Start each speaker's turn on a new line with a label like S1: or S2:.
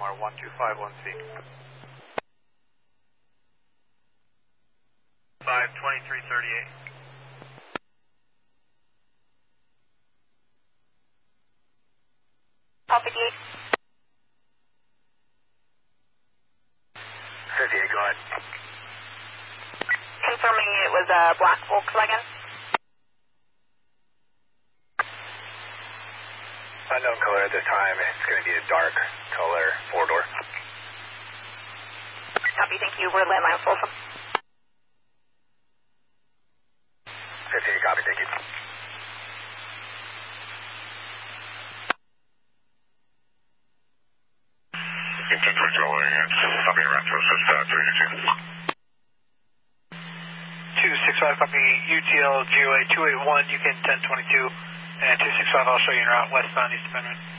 S1: Palomar 1251C. 52338.
S2: Copy D.
S3: 58, go ahead.
S2: Confirming it was a black Volkswagen.
S3: Unknown color at this time. It's going to be a dark color, 4-door.
S2: Copy, thank you. We're landline Folsom.
S3: 58, copy, thank you.
S4: Intent going and stopping around to us at
S1: 265, copy UTL GOA 281, UK 1022, and 265, I'll show you en route westbound East Penryn.